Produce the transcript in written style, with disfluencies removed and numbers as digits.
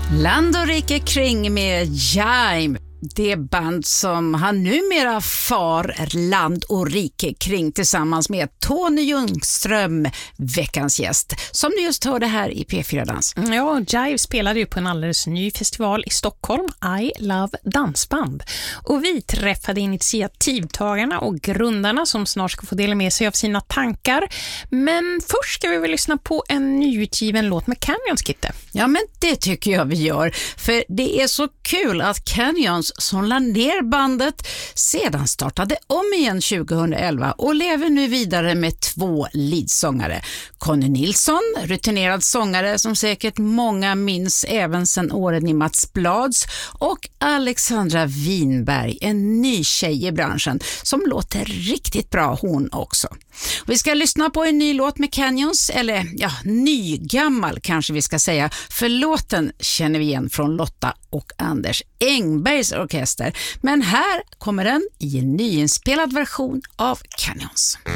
Land och rike kring med Jaime. Det band som han numera far land och rike kring tillsammans med Tony Ljungström, veckans gäst, som du just hörde här i P4-dans. Ja, Jive spelade ju på en alldeles ny festival i Stockholm, I Love Dansband. Och vi träffade initiativtagarna och grundarna som snart ska få dela med sig av sina tankar. Men först ska vi väl lyssna på en nyutgiven låt med Canyons, Kitte. Ja, men det tycker jag vi gör. För det är så kul att Canyons, som la ner bandet, sedan startade om igen 2011 och lever nu vidare med 2 leadsångare. Conny Nilsson, rutinerad sångare som säkert många minns även sedan åren i Mats Blads, och Alexandra Winberg, en ny tjej i branschen som låter riktigt bra hon också. Vi ska lyssna på en ny låt med Canyons, eller ja, nygammal kanske vi ska säga, för låten känner vi igen från Lotta och Anders Engbergs orkester. Men här kommer den i en nyinspelad version av Canyons.